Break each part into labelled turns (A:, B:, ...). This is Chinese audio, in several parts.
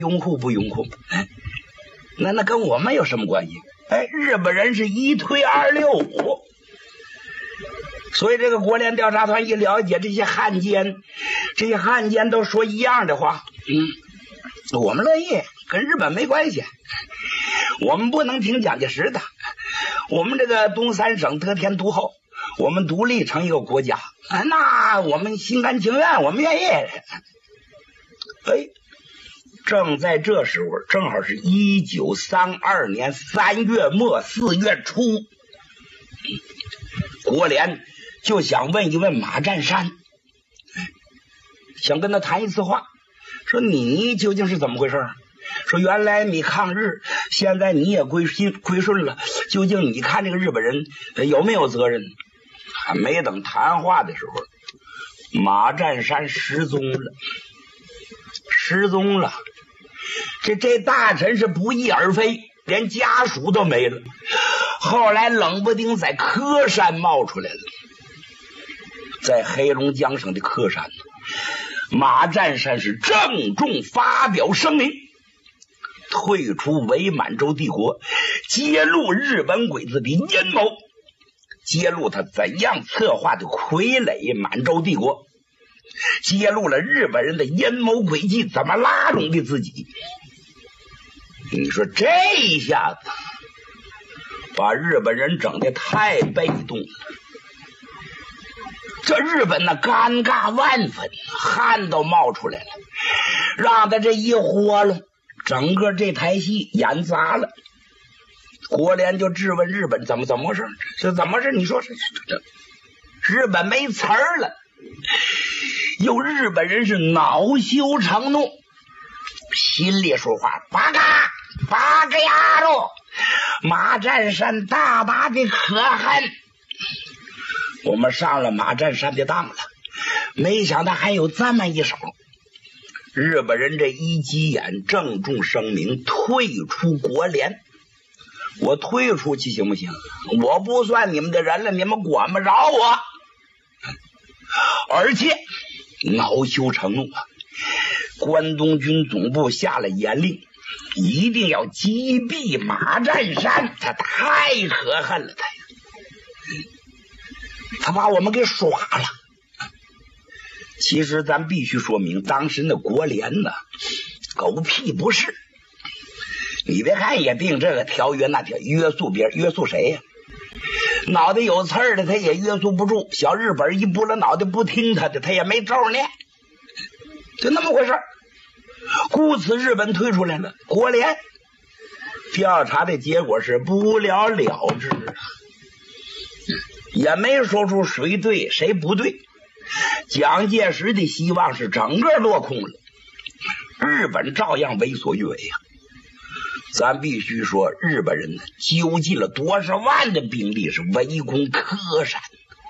A: 拥护不拥护？那跟我们有什么关系？日本人是1推265，所以这个国联调查团一了解这些汉奸都说一样的话，我们乐意，跟日本没关系，我们不能听蒋介石的，我们这个东三省得天独厚，我们独立成一个国家，那我们心甘情愿，我们愿意。正在这时候，正好是1932年3月末4月初，国联就想问一问马占山，想跟他谈一次话，说你究竟是怎么回事？说原来你抗日，现在你也归顺了，究竟你看这个日本人有没有责任？还没等谈话的时候，马占山失踪了。这大臣是不翼而飞，连家属都没了。后来冷不丁在柯山冒出来了，在黑龙江省的柯山，马占山是郑重发表声明，退出伪满洲帝国，揭露日本鬼子的阴谋，揭露他怎样策划的傀儡满洲帝国，揭露了日本人的阴谋诡计，怎么拉拢的自己。你说这一下子把日本人整得太被动了，这日本呢尴尬万分，汗都冒出来了，让他这一豁了，整个这台戏演砸了。国联就质问日本怎么回事？这怎么回事？你说这日本没词儿了，有日本人是恼羞成怒，心里说话：八个丫头，马占山大把的可恨。我们上了马占山的当了，没想到还有这么一手。日本人这一急眼，郑重声明退出国联。我退出去行不行？我不算你们的人了，你们管不着我。而且恼羞成怒啊！关东军总部下了严令，一定要击毙马占山，他太可恨了，他把我们给耍了。其实咱必须说明，当时那国联呢，狗屁不是。你别看也定这个条约那条，约束别人，约束谁呀？脑袋有刺儿的他也约束不住，小日本一拨了脑袋不听他的，他也没招念，就那么回事。故此日本退出来了，国联调查的结果是不了了之，也没说出谁对谁不对。蒋介石的希望是整个落空了，日本照样为所欲为呀。咱必须说，日本人呢揪进了多少万的兵力是围攻柯山。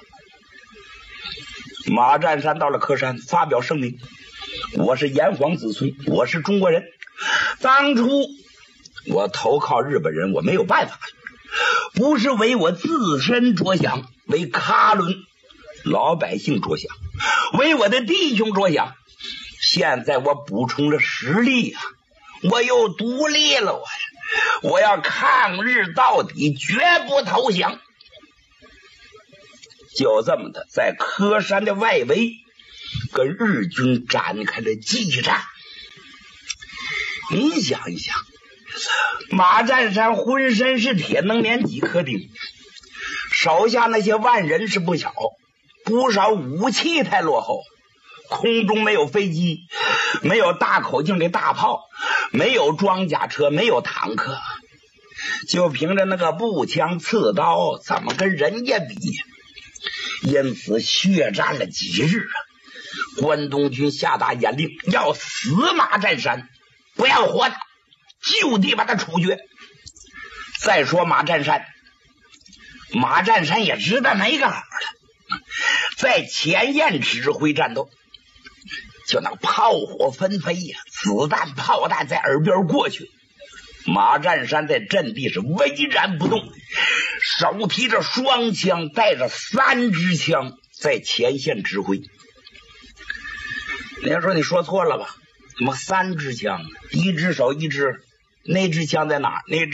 A: 马占山到了柯山，发表声明：我是炎黄子孙，我是中国人。当初我投靠日本人，我没有办法，不是为我自身着想，为喀伦老百姓着想，为我的弟兄着想。现在我补充了实力啊，我又独立了，我要抗日到底，绝不投降。就这么的，在柯山的外围跟日军展开了激战。你想一想，马占山浑身是铁，能连几颗钉，手下那些万人是不小，不少武器太落后，空中没有飞机，没有大口径的大炮，没有装甲车，没有坦克，就凭着那个步枪刺刀，怎么跟人家比？因此血战了几日啊！关东军下达严令，要死马占山，不要活他，就地把他处决。再说马占山也知道没个好了，在前沿指挥战斗，就那炮火纷飞呀，子弹炮弹在耳边过去，马占山在阵地是巍然不动，手提着双枪，带着3支枪在前线指挥。你要说你说错了吧？ 怎么3支枪呢？一只手一支，那支枪在哪？那